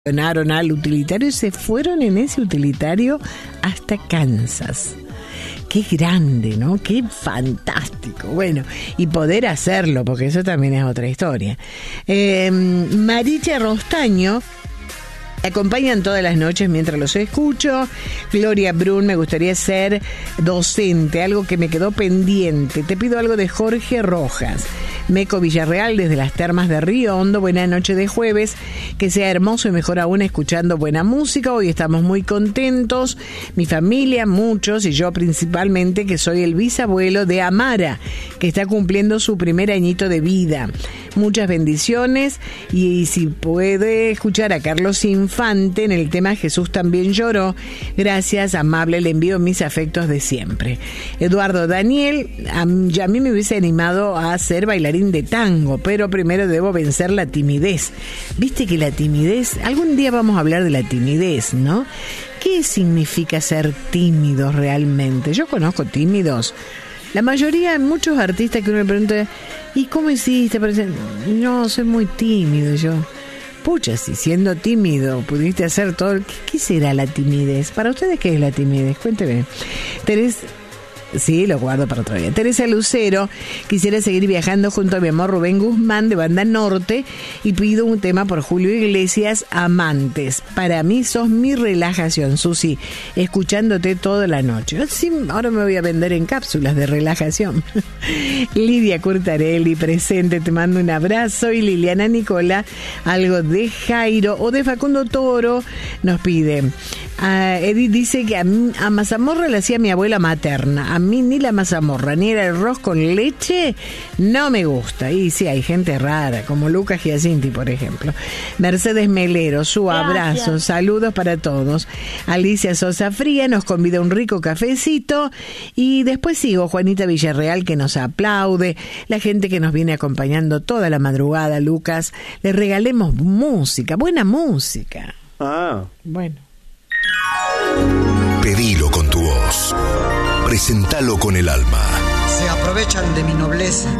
al utilitario y se fueron en ese utilitario hasta Kansas. Qué grande, ¿no? Qué fantástico. Bueno, y poder hacerlo, porque eso también es otra historia. Maricha Rostaño acompañan todas las noches mientras los escucho. Gloria Brun, me gustaría ser docente, algo que me quedó pendiente. Te pido algo de Jorge Rojas. Meco Villarreal desde las Termas de Río Hondo, buena noche de jueves, que sea hermoso y mejor aún escuchando buena música. Hoy estamos muy contentos, mi familia, muchos, y yo principalmente, que soy el bisabuelo de Amara, que está cumpliendo su primer añito de vida. Muchas bendiciones, y si puede escuchar a Carlos Infante en el tema Jesús también lloró, gracias, amable, le envío mis afectos de siempre. Eduardo Daniel, a mí me hubiese animado a ser bailarín de tango, pero primero debo vencer la timidez. Viste que la timidez, algún día vamos a hablar de la timidez, ¿no? ¿Qué significa ser tímido realmente? Yo conozco tímidos. La mayoría, muchos artistas que uno le pregunta, ¿y cómo hiciste? No, soy muy tímido. Yo, pucha, si siendo tímido pudiste hacer todo. ¿Qué será la timidez? Para ustedes, ¿qué es la timidez? Cuénteme. Sí, lo guardo para otro día. Teresa Lucero, quisiera seguir viajando junto a mi amor Rubén Guzmán de Banda Norte y pido un tema por Julio Iglesias, Amantes. Para mí sos mi relajación, Susi, escuchándote toda la noche. Sí, ahora me voy a vender en cápsulas de relajación. Lidia Curtarelli, presente, te mando un abrazo. Y Liliana Nicola, algo de Jairo o de Facundo Toro, nos pide. Edith dice que a mazamorra le hacía mi abuela materna. A mí ni la mazamorra ni el arroz con leche no me gusta. Y sí, hay gente rara, como Lucas Giacinti, por ejemplo. Mercedes Melero, su abrazo, saludos para todos. Alicia Sosa Fría nos convida a un rico cafecito. Y después sigo, Juanita Villarreal, que nos aplaude. La gente que nos viene acompañando toda la madrugada, Lucas. Les regalemos música, buena música. Bueno. Pedilo con tu voz. Presentalo con el alma. Se aprovechan de mi nobleza.